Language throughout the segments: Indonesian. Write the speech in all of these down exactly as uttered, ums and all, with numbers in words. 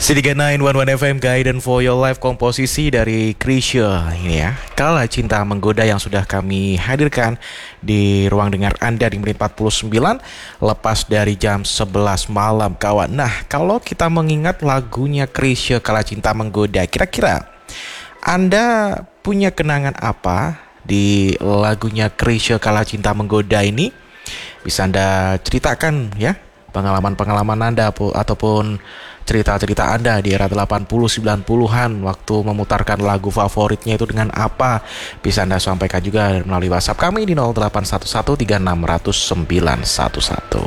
C tiga sembilan satu satu F M Guidance for Your Life, komposisi dari Chrisye ini ya, Kala Cinta Menggoda, yang sudah kami hadirkan di ruang dengar Anda di menit empat puluh sembilan lepas dari jam sebelas malam kawan. Nah, kalau kita mengingat lagunya Chrisye Kala Cinta Menggoda, kira-kira Anda punya kenangan apa di lagunya Chrisye Kala Cinta Menggoda ini? Bisa Anda ceritakan ya, pengalaman-pengalaman Anda ataupun cerita-cerita Anda di era delapan puluh sembilan puluhan waktu memutarkan lagu favoritnya itu dengan apa. Bisa Anda sampaikan juga melalui WhatsApp kami di nol delapan satu satu tiga enam nol nol sembilan satu satu.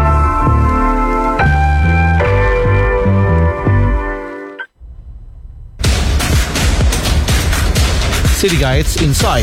City Guides Inside.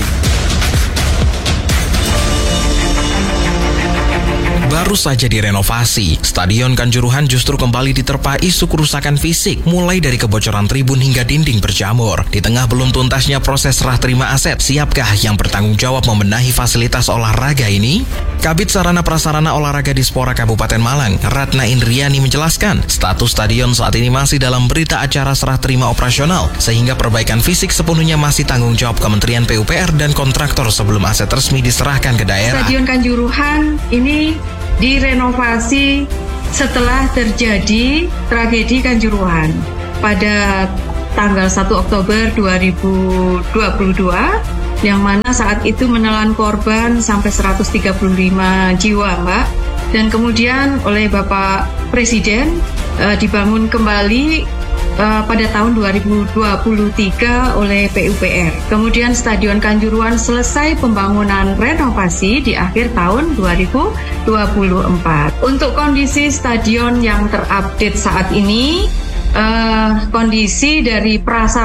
Baru saja direnovasi, Stadion Kanjuruhan justru kembali diterpa isu kerusakan fisik, mulai dari kebocoran tribun hingga dinding berjamur. Di tengah belum tuntasnya proses serah terima aset, siapkah yang bertanggung jawab membenahi fasilitas olahraga ini? Kabid Sarana Prasarana Olahraga Dispora Kabupaten Malang, Ratna Indriani menjelaskan, status stadion saat ini masih dalam berita acara serah terima operasional, sehingga perbaikan fisik sepenuhnya masih tanggung jawab Kementerian P U P R dan kontraktor sebelum aset resmi diserahkan ke daerah. Stadion Kanjuruhan ini direnovasi setelah terjadi tragedi Kanjuruhan pada tanggal satu Oktober dua ribu dua puluh dua, yang mana saat itu menelan korban sampai seratus tiga puluh lima jiwa, Mbak. Dan kemudian oleh Bapak Presiden uh, dibangun kembali uh, pada tahun dua ribu dua puluh tiga oleh P U P R. Kemudian Stadion Kanjuruhan selesai pembangunan renovasi di akhir tahun dua ribu dua puluh empat. Untuk kondisi stadion yang terupdate saat ini, uh, kondisi dari prasarana